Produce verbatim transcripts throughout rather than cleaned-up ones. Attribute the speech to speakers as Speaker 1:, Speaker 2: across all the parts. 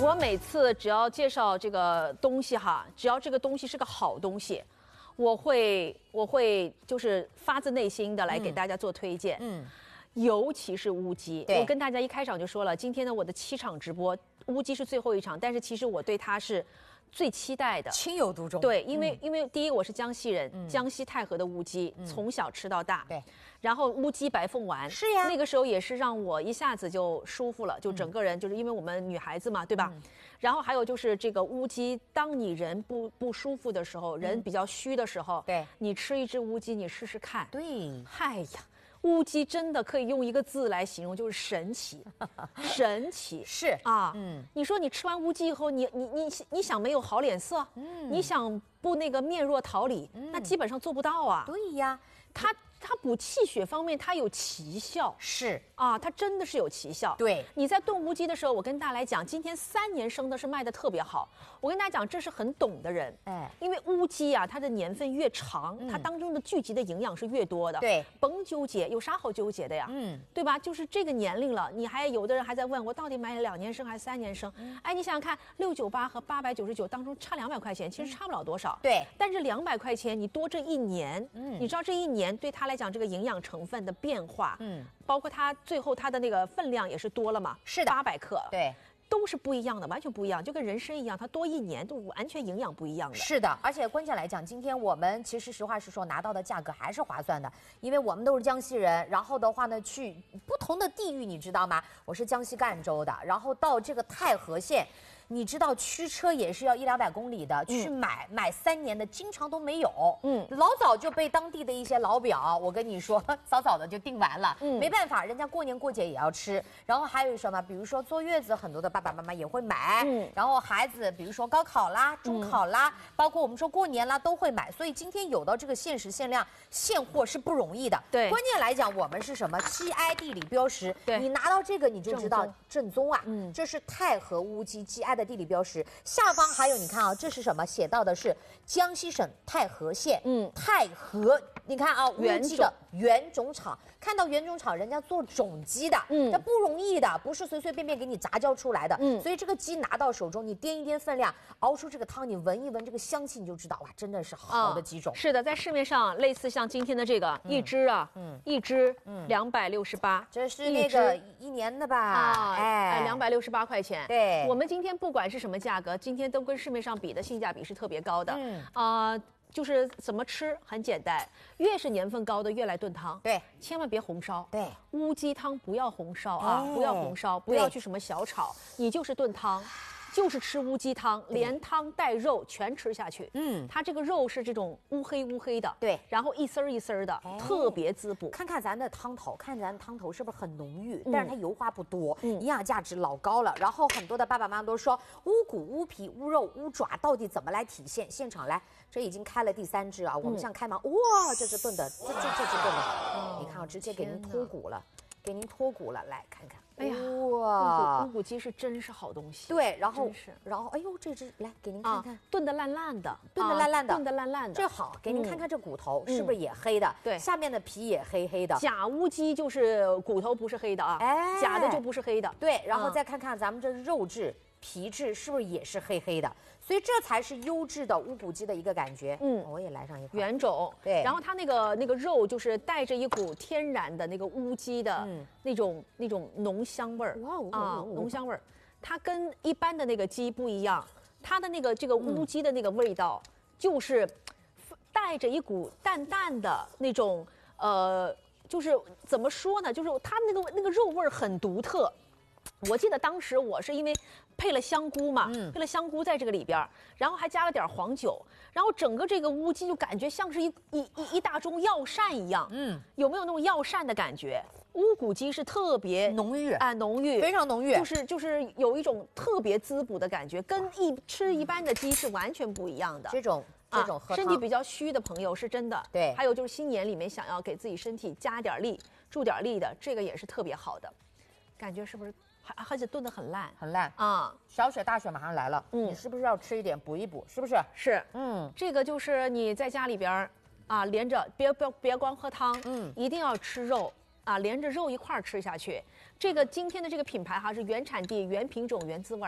Speaker 1: 我每次只要介绍这个东西哈，只要这个东西是个好东西，我会我会就是发自内心的来给大家做推荐。嗯，嗯尤其是乌鸡，我跟大家一开场就说了，今天呢我的七场直播，乌鸡是最后一场，但是其实我对它是最期待的，
Speaker 2: 情有独钟。
Speaker 1: 对，因为、嗯、因为第一我是江西人，嗯、江西太和的乌鸡、嗯、从小吃到大，
Speaker 2: 对。
Speaker 1: 然后乌鸡白凤丸
Speaker 2: 是呀，
Speaker 1: 那个时候也是让我一下子就舒服了，就整个人、嗯、就是因为我们女孩子嘛，对吧？嗯、然后还有就是这个乌鸡，当你人不不舒服的时候，人比较虚的时候，
Speaker 2: 对、嗯，
Speaker 1: 你吃一只乌鸡，你试试看。
Speaker 2: 对，
Speaker 1: 嗨呀。乌鸡真的可以用一个字来形容，就是神奇，神奇
Speaker 2: 是
Speaker 1: 啊，嗯，你说你吃完乌鸡以后，你你你你想没有好脸色，嗯，你想不那个面若桃李，嗯、那基本上做不到啊。
Speaker 2: 对呀，
Speaker 1: 它它补气血方面它有奇效，
Speaker 2: 是
Speaker 1: 啊，它真的是有奇效。
Speaker 2: 对，
Speaker 1: 你在炖乌鸡的时候，我跟大家来讲，今天三年生的是卖的特别好。我跟大家讲，这是很懂的人，哎，因为乌鸡啊，它的年份越长，嗯、它当中的聚集的营养是越多的。
Speaker 2: 对，
Speaker 1: 甭纠结，有啥好纠结的呀？嗯，对吧？就是这个年龄了，你还有的人还在问我到底买两年生还是三年生？嗯、哎，你想想看，六九八和八百九十九当中差两百块钱，其实差不了多少。
Speaker 2: 对，
Speaker 1: 但是两百块钱你多这一年，嗯，你知道这一年对他来讲这个营养成分的变化，嗯，包括它最后它的那个分量也是多了嘛，
Speaker 2: 是的，
Speaker 1: 八百克，
Speaker 2: 对。
Speaker 1: 都是不一样的，完全不一样，就跟人参一样，它多一年都完全营养不一样的。
Speaker 2: 是的，而且关键来讲，今天我们其实实话实说，拿到的价格还是划算的，因为我们都是江西人，然后的话呢，去不同的地域，你知道吗？我是江西赣州的，然后到这个太和县。你知道驱车也是要一两百公里的，去买、嗯、买三年的，经常都没有。嗯，老早就被当地的一些老表，我跟你说，早早的就订完了。嗯，没办法，人家过年过节也要吃。然后还有什么，比如说坐月子，很多的爸爸妈妈也会买。嗯，然后孩子，比如说高考啦、中考啦，嗯、包括我们说过年啦，都会买。所以今天有到这个限时限量现货是不容易的。
Speaker 1: 对，
Speaker 2: 关键来讲，我们是什么 G I 地理标识？对，你拿到这个你就知道正宗啊。嗯，这是太和乌鸡 G I 的地理标识，下方还有你看啊，这是什么？写到的是江西省太和县，嗯，太和，你看啊，乌鸡的原种场，看到原种场，人家做种鸡的，嗯，这不容易的，不是随随便便给你杂交出来的，嗯，所以这个鸡拿到手中，你掂一掂分量，熬出这个汤，你闻一闻这个香气，你就知道哇，真的是好的鸡种。
Speaker 1: 啊、是的，在市面上类似像今天的这个、嗯、一只啊，嗯，一只，嗯，两百六十八，
Speaker 2: 这是那个一年的吧？
Speaker 1: 啊，哎，两百六十八块钱。
Speaker 2: 对，
Speaker 1: 我们今天不管是什么价格，今天都跟市面上比的性价比是特别高的。嗯啊、呃，就是怎么吃很简单，越是年份高的越来炖汤。
Speaker 2: 对，
Speaker 1: 千万别红烧。
Speaker 2: 对，
Speaker 1: 乌鸡汤不要红烧啊，哎、不要红烧，不要去什么小炒，你就是炖汤。就是吃乌鸡汤，连汤带肉全吃下去。嗯，它这个肉是这种乌黑乌黑的，
Speaker 2: 对，
Speaker 1: 然后一丝儿一丝儿的，哎、特别滋补。
Speaker 2: 看看咱的汤头，看咱汤头是不是很浓郁？嗯、但是它油花不多，嗯、营养价值老高了。然后很多的爸爸妈妈都说乌骨、乌皮、乌肉、乌爪到底怎么来体现？现场来，这已经开了第三只啊，我们像开盲，嗯、哇，这是炖的，这这这是炖的，哦、你看啊，直接给您脱骨了。给您脱骨了，来看看。
Speaker 1: 哎呀，哇，乌骨鸡是真是好东西。
Speaker 2: 对，然后然后，哎呦，这只来给您看看，
Speaker 1: 炖的烂烂的，
Speaker 2: 炖的烂烂的，
Speaker 1: 炖的烂烂的，
Speaker 2: 这好，给您看看这骨头是不是也黑的？
Speaker 1: 对，
Speaker 2: 下面的皮也黑黑的。
Speaker 1: 假乌鸡就是骨头不是黑的啊，哎，假的就不是黑的。
Speaker 2: 对，然后再看看咱们这肉质。皮质是不是也是黑黑的？所以这才是优质的乌骨鸡的一个感觉。嗯，我也来上一块
Speaker 1: 原种。
Speaker 2: 对，
Speaker 1: 然后它那个那个肉就是带着一股天然的那个乌鸡的那种、嗯、那种浓香味儿。哇哦啊，浓香味儿，它跟一般的那个鸡不一样，它的那个这个乌鸡的那个味道，嗯、就是带着一股淡淡的那种呃，就是怎么说呢？就是它那个那个肉味儿很独特。我记得当时我是因为配了香菇嘛，嗯、配了香菇在这个里边，然后还加了点黄酒，然后整个这个乌鸡就感觉像是一一一一大盅药膳一样，嗯，有没有那种药膳的感觉？乌骨鸡是特别
Speaker 2: 浓郁
Speaker 1: 啊，浓郁，
Speaker 2: 非常浓郁，
Speaker 1: 就是就是有一种特别滋补的感觉，跟一吃一般的鸡是完全不一样的。
Speaker 2: 这种这种喝汤、
Speaker 1: 啊、身体比较虚的朋友是真的，
Speaker 2: 对。
Speaker 1: 还有就是新年里面想要给自己身体加点力、助点力的，这个也是特别好的，感觉是不是？还而且炖得很烂，
Speaker 2: 很烂啊！小雪大雪马上来了，嗯，你是不是要吃一点补一补？是不是？
Speaker 1: 是，嗯，这个就是你在家里边啊，连着别别别光喝汤，嗯，一定要吃肉啊，连着肉一块儿吃下去。这个今天的这个品牌哈是原产地、原品种、原滋味儿。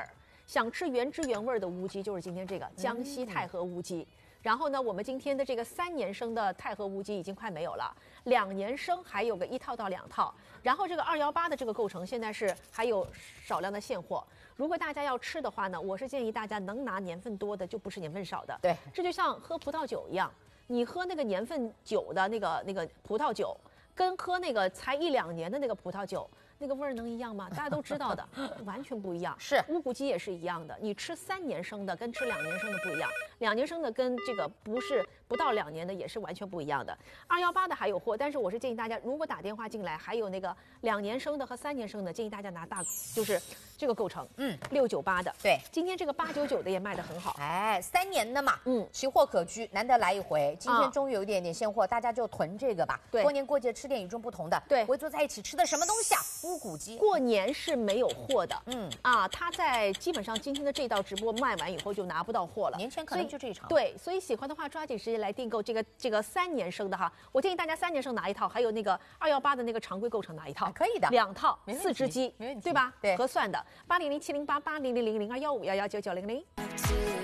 Speaker 1: 想吃原汁原味的乌鸡，就是今天这个江西太和乌鸡。嗯然后呢，我们今天的这个三年生的太和乌鸡已经快没有了，两年生还有个一套到两套。然后这个二幺八的这个构成现在是还有少量的现货。如果大家要吃的话呢，我是建议大家能拿年份多的，就不是年份少的。
Speaker 2: 对，
Speaker 1: 这就像喝葡萄酒一样，你喝那个年份久的那个那个葡萄酒，跟喝那个才一两年的那个葡萄酒。那个味儿能一样吗？大家都知道的，完全不一样。
Speaker 2: 是
Speaker 1: 乌骨鸡也是一样的，你吃三年生的跟吃两年生的不一样，两年生的跟这个不是不到两年的也是完全不一样的。二幺八的还有货，但是我是建议大家，如果打电话进来，还有那个两年生的和三年生的，建议大家拿大，就是这个构成，嗯，六九八的。
Speaker 2: 对，
Speaker 1: 今天这个八九九的也卖得很好。
Speaker 2: 哎，三年的嘛，
Speaker 1: 嗯，
Speaker 2: 奇货可居，难得来一回。今天终于有一点点现货，大家就囤这个吧。
Speaker 1: 对，
Speaker 2: 过年过节吃点与众不同的。
Speaker 1: 对，
Speaker 2: 围坐在一起吃的什么东西啊？乌骨鸡。
Speaker 1: 过年是没有货的，嗯啊，它在基本上今天的这道直播卖完以后就拿不到货了。
Speaker 2: 年前可能就这一场。
Speaker 1: 对，所以喜欢的话抓紧时间来订购这个这个三年生的哈。我建议大家三年生拿一套，还有那个二幺八的那个常规构成拿一套，
Speaker 2: 可以的，
Speaker 1: 两套四只鸡，
Speaker 2: 没问题，
Speaker 1: 对吧？
Speaker 2: 对，
Speaker 1: 合算的，八零零七零八八零零零零二幺五幺幺九九零零。